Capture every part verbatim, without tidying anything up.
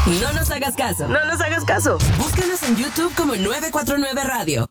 No nos hagas caso. No nos hagas caso. Búscanos en YouTube como nueve cuatro nueve Radio.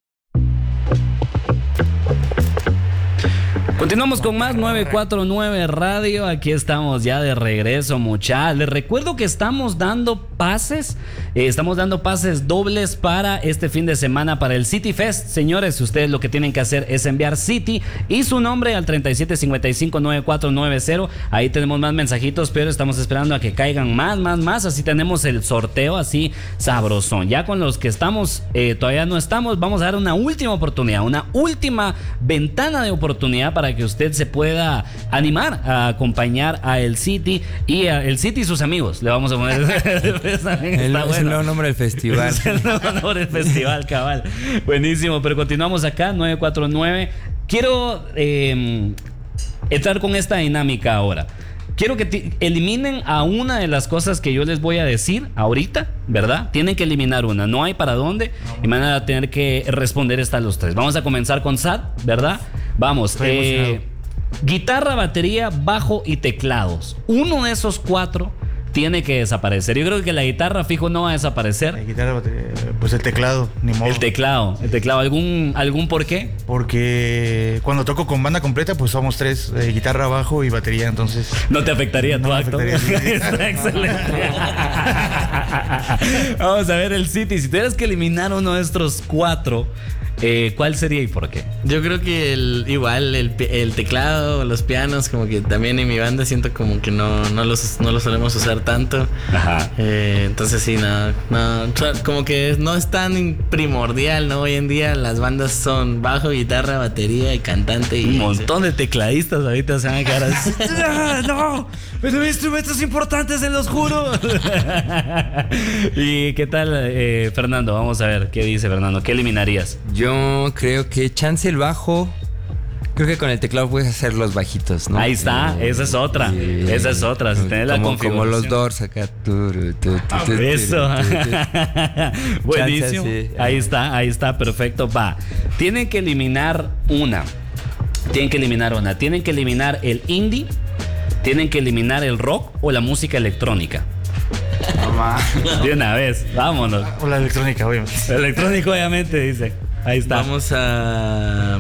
Continuamos con más nueve cuatro nueve Radio. Aquí estamos ya de regreso, muchachos. Les recuerdo que estamos dando pases, eh, estamos dando pases dobles para este fin de semana para el City Fest. Señores, ustedes lo que tienen que hacer es enviar City y su nombre al treinta y siete cincuenta y cinco noventa y cuatro noventa. Ahí tenemos más mensajitos, pero estamos esperando a que caigan más, más, más. Así tenemos el sorteo así sabrosón. Ya con los que estamos, eh, todavía no estamos, vamos a dar una última oportunidad, una última ventana de oportunidad para que usted se pueda animar a acompañar a el City y a el City y sus amigos. Le vamos a poner también el, está es bueno. el nuevo nombre del festival. Es el nuevo nombre del festival, cabal. Buenísimo, pero continuamos acá, nueve cuatro nueve. Quiero eh, entrar con esta dinámica ahora. Quiero que t- eliminen a una de las cosas que yo les voy a decir ahorita, ¿verdad? Tienen que eliminar una, no hay para dónde y van a tener que responder estas los tres. Vamos a comenzar con Sad, ¿verdad? Vamos, eh, guitarra, batería, bajo y teclados. Uno de esos cuatro tiene que desaparecer. Yo creo que la guitarra fijo no va a desaparecer. La guitarra, batería, pues el teclado, ni modo. El teclado, el teclado. ¿Algún, algún por qué? Porque cuando toco con banda completa, pues somos tres, eh, guitarra, bajo y batería, entonces... No te afectaría no tu me acto. afectaría. Está excelente. Vamos a ver el City. Si tuvieras que eliminar uno de estos cuatro, eh, ¿cuál sería y por qué? Yo creo que el, igual el, el teclado, los pianos, como que también en mi banda siento como que no, no, los, no los solemos usar tanto. Ajá. Eh, entonces sí, no, no, como que no es tan primordial, ¿no? Hoy en día las bandas son bajo, guitarra, batería y cantante. Y un montón de tecladistas ahorita se van a quedar así. ¡No! ¡Pero instrumentos importantes, se los juro! ¿Y qué tal, eh, Fernando? Vamos a ver, ¿qué dice Fernando? ¿Qué eliminarías? Yo creo que chance el bajo. Creo que con el teclado puedes hacer los bajitos, ¿no? Ahí está, eh, esa es otra. Eh, esa es otra. Si tenés la como, configuración. como los Doors acá. Turu, tu, tu, tu, Eso. Buenísimo. Chance, sí. Ahí está, ahí está, perfecto. Va. Tienen que eliminar una. Tienen que eliminar una. Tienen que eliminar el indie. Tienen que eliminar el rock o la música electrónica. De una vez, vámonos. O la electrónica, obviamente. Electrónico, obviamente, dice. Ahí está. Vamos a